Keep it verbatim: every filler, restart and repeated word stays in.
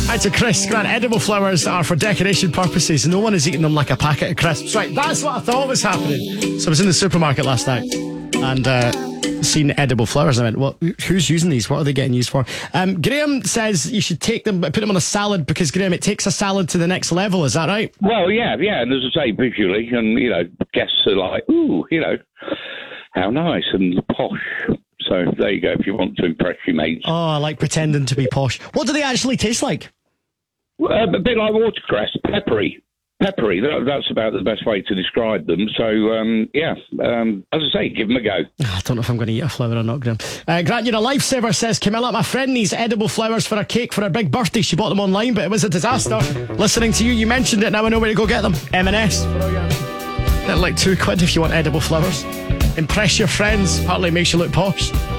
Hi to Chris Grant. Edible flowers are for decoration purposes. No one is eating them like a packet of crisps. Right, that's what I thought was happening. So I was in the supermarket last night and uh, seen edible flowers. I went, well, who's using these? What are they getting used for? Um, Graham says you should take them, put them on a salad because, Graham, it takes a salad to the next level. Is that right? Well, yeah, yeah. And as I say, visually, and, you know, guests are like, ooh, you know, how nice and posh. So there you go, if you want to impress your mates. Oh, I like pretending to be posh. What do they actually taste like? Uh, a bit like watercress, peppery. Peppery, that, that's about the best way to describe them. So, um, yeah, um, as I say, give them a go. I don't know if I'm going to eat a flower or not, Graham. Uh, Grant, you're a lifesaver, says Camilla. My friend needs edible flowers for her cake for her big birthday. She bought them online, but it was a disaster. Listening to you, you mentioned it. Now I know where to go get them. M and S. They're like two quid if you want edible flowers. Impress your friends. Partly makes you look posh.